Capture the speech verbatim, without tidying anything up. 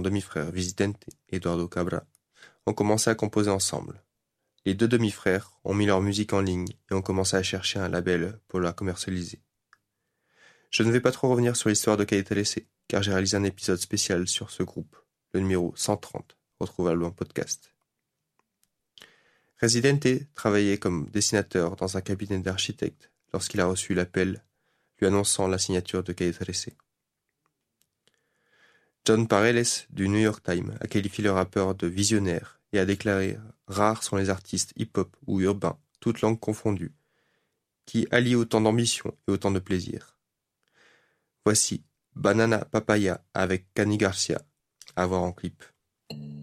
demi-frère Visidente et Eduardo Cabra ont commencé à composer ensemble. Les deux demi-frères ont mis leur musique en ligne et ont commencé à chercher un label pour la commercialiser. Je ne vais pas trop revenir sur l'histoire de Calle treze, car j'ai réalisé un épisode spécial sur ce groupe, le numéro cent trente, retrouvable en podcast. Residente travaillait comme dessinateur dans un cabinet d'architectes lorsqu'il a reçu l'appel lui annonçant la signature de Calle treze. John Pareles du New York Times a qualifié le rappeur de visionnaire et a déclaré « Rares sont les artistes hip-hop ou urbains, toutes langues confondues, qui allient autant d'ambition et autant de plaisir. » Voici Banana Papaya avec Cani Garcia, à voir en clip.